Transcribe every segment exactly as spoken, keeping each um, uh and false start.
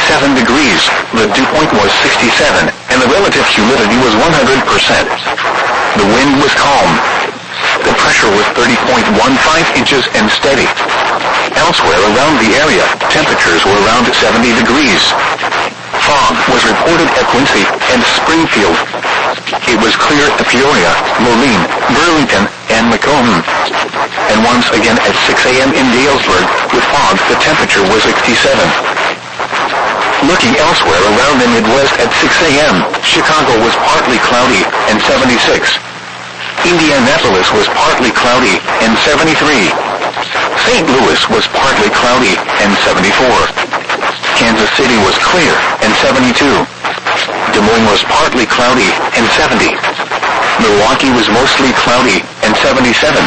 sixty-seven degrees, the dew point was sixty-seven, and the relative humidity was one hundred percent. The wind was calm. The pressure was thirty point one five inches and steady. Elsewhere around the area, temperatures were around seventy degrees. Fog was reported at Quincy and Springfield. It was clear at Peoria, Moline, Burlington, and Macomb. And once again at six a.m. in Galesburg, with fog, the temperature was sixty-seven. Looking elsewhere around the Midwest at six a.m., Chicago was partly cloudy and seventy-six. Indianapolis was partly cloudy and seventy-three. Saint Louis was partly cloudy and seventy-four. Kansas City was clear and seventy-two. Des Moines was partly cloudy and seventy. Milwaukee was mostly cloudy and seventy-seven.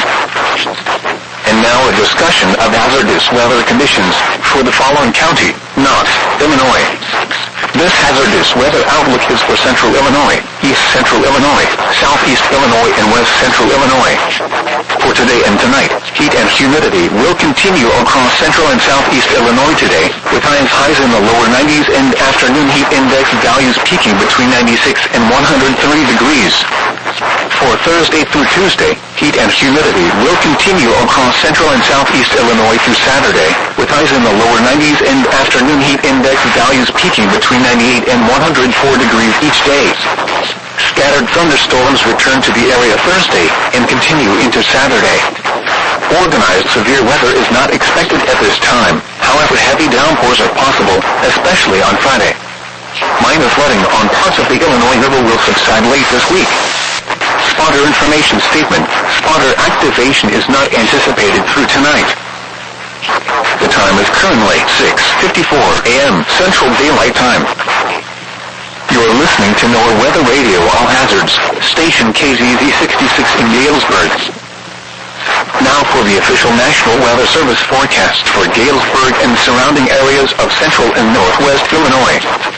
And now a discussion of hazardous weather conditions for the following county, Knox, Illinois. This hazardous weather outlook is for central Illinois, east central Illinois, southeast Illinois, and west central Illinois. For today and tonight, heat and humidity will continue across central and southeast Illinois today, with highs highs in the lower nineties and afternoon heat index values peaking between ninety-six and one hundred thirty degrees. For Thursday through Tuesday, heat and humidity will continue across central and southeast Illinois through Saturday, with highs in the lower nineties and afternoon heat index values peaking between ninety-eight and one hundred four degrees each day. Scattered thunderstorms return to the area Thursday and continue into Saturday. Organized severe weather is not expected at this time, however heavy downpours are possible, especially on Friday. Minor flooding on parts of the Illinois River will subside late this week. Spotter information statement. Spotter activation is not anticipated through tonight. The time is currently six fifty-four a.m. Central Daylight Time. You're listening to NOAA Weather Radio All Hazards, station K Z Z sixty-six in Galesburg. Now for the official National Weather Service forecast for Galesburg and surrounding areas of central and northwest Illinois.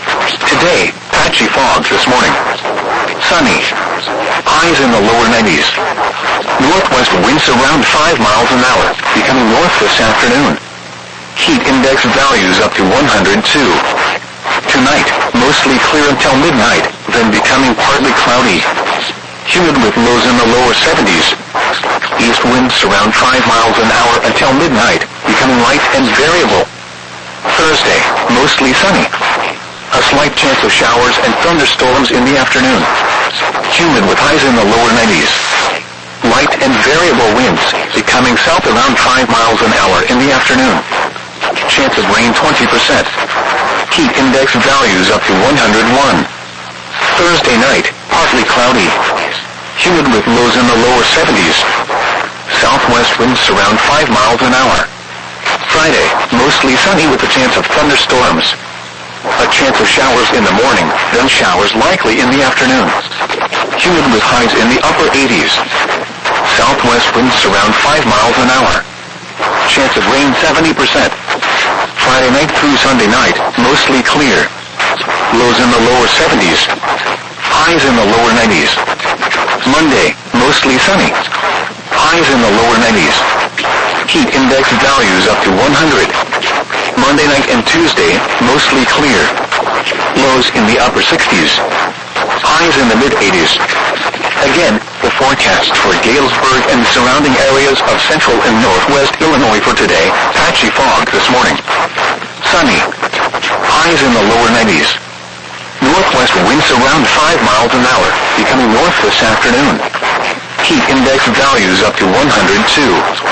Today, patchy fog this morning. Sunny. Highs in the lower nineties. Northwest winds around five miles an hour, becoming north this afternoon. Heat index values up to one hundred two. Tonight, mostly clear until midnight, then becoming partly cloudy. Humid with lows in the lower seventies. East winds around five miles an hour until midnight, becoming light and variable. Thursday, mostly sunny. A slight chance of showers and thunderstorms in the afternoon. Humid with highs in the lower nineties. Light and variable winds, becoming south around five miles an hour in the afternoon. Chance of rain twenty percent. Heat index values up to one hundred one. Thursday night, partly cloudy. Humid with lows in the lower seventies. Southwest winds around five miles an hour. Friday, mostly sunny with a chance of thunderstorms. A chance of showers in the morning, then showers likely in the afternoon. Humid with highs in the upper eighties. Southwest winds around five miles an hour. Chance of rain seventy percent. Friday night through Sunday night, mostly clear. Lows in the lower seventies. Highs in the lower nineties. Monday, mostly sunny. Highs in the lower nineties. Heat index values up to one hundred. Monday night and Tuesday, mostly clear. Lows in the upper sixties. Highs in the mid-eighties. Again, the forecast for Galesburg and surrounding areas of central and northwest Illinois for today, patchy fog this morning. Sunny. Highs in the lower nineties. Northwest winds around five miles an hour, becoming north this afternoon. Heat index values up to one hundred two.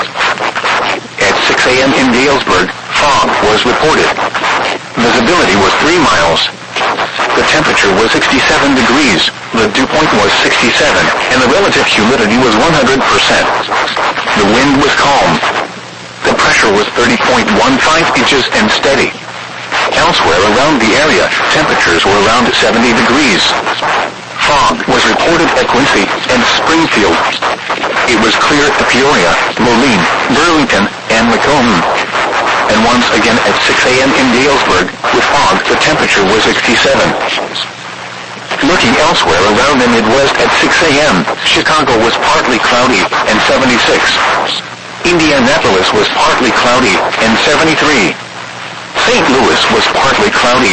At six a.m. in Galesburg, fog was reported. Visibility was three miles. The temperature was sixty-seven degrees, the dew point was sixty-seven, and the relative humidity was one hundred percent. The wind was calm. The pressure was thirty point one five inches and steady. Elsewhere around the area, temperatures were around seventy degrees. Fog was reported at Quincy and Springfield. It was clear at Peoria, Moline, Burlington, and Macomb. And once again at six a.m. in Galesburg, with fog, the temperature was sixty-seven. Looking elsewhere around the Midwest at six a.m., Chicago was partly cloudy and seventy-six. Indianapolis was partly cloudy and seventy-three. Saint Louis was partly cloudy